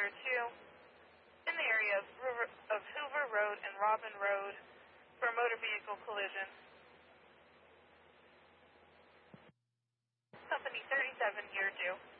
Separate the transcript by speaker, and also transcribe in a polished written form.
Speaker 1: Center 2 in the area of Hoover Road and Robin Road for a motor vehicle collision. Company 37 here due.